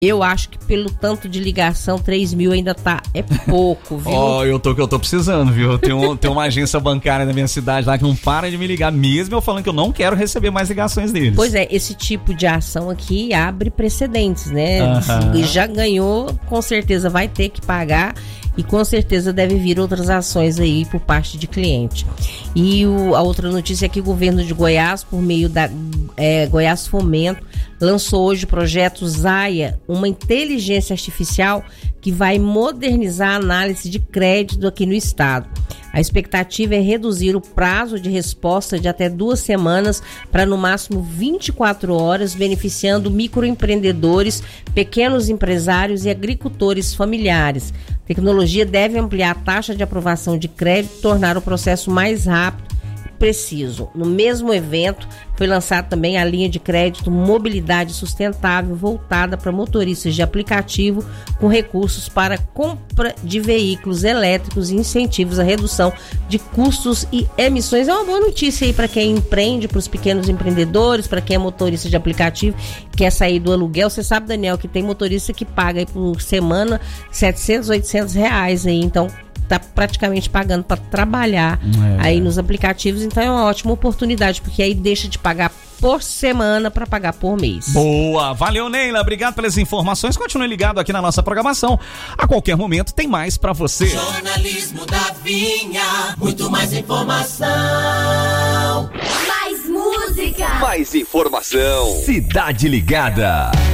Eu acho que pelo tanto de ligação, 3 mil ainda é pouco, viu? Eu tô precisando, viu? Tem uma agência bancária na minha cidade lá que não para de me ligar, mesmo eu falando que eu não quero receber mais ligações deles. Pois é, esse tipo de ação aqui abre precedentes, né? Se já ganhou, com certeza vai ter que pagar e com certeza deve vir outras ações aí por parte de cliente. E a outra notícia é que o governo de Goiás, por meio da Goiás Fomento, lançou hoje o projeto Zaya, uma inteligência artificial que vai modernizar a análise de crédito aqui no estado. A expectativa é reduzir o prazo de resposta de até 2 semanas para no máximo 24 horas, beneficiando microempreendedores, pequenos empresários e agricultores familiares. A tecnologia deve ampliar a taxa de aprovação de crédito, tornar o processo mais rápido e preciso. No mesmo evento, foi lançada também a linha de crédito Mobilidade Sustentável, voltada para motoristas de aplicativo, com recursos para compra de veículos elétricos e incentivos à redução de custos e emissões. É uma boa notícia aí para quem empreende, para os pequenos empreendedores, para quem é motorista de aplicativo, quer sair do aluguel. Você sabe, Daniel, que tem motorista que paga aí por semana 700, 800 reais aí, então tá praticamente pagando para trabalhar aí nos aplicativos, então é uma ótima oportunidade, porque aí deixa de pagar por semana para pagar por mês. Boa, valeu, Neila, obrigado pelas informações, continue ligado aqui na nossa programação, a qualquer momento tem mais para você. Jornalismo da Vinha, muito mais informação. Mais música. Mais informação. Cidade Ligada.